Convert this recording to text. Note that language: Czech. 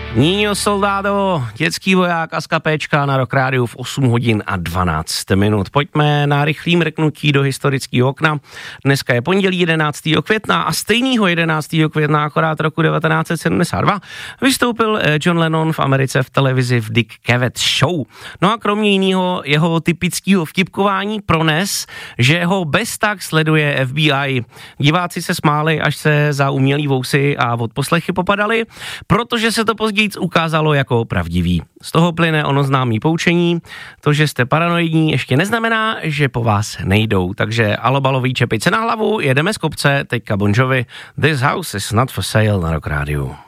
Niño Soldado, dětský voják a skapéčka na Rock Rádiu v 8 hodin a 12 minut. Pojďme na rychlý mrknutí do historického okna. Dneska je pondělí 11. května a stejného 11. května akorát roku 1972 vystoupil John Lennon v Americe v televizi v Dick Cavett Show. No a kromě jiného jeho typického vtipkování prones, že ho bez tak sleduje FBI. Diváci se smáli, až se za umělý vousy a odposlechy popadali, protože se to později ukázalo jako pravdivý. Z toho plyne ono známý poučení. To, že jste paranoidní, ještě neznamená, že po vás nejdou. Takže alobalový čepice na hlavu, jedeme z kopce, teďka Bon Jovi. This house is not for sale na Rock Rádiu.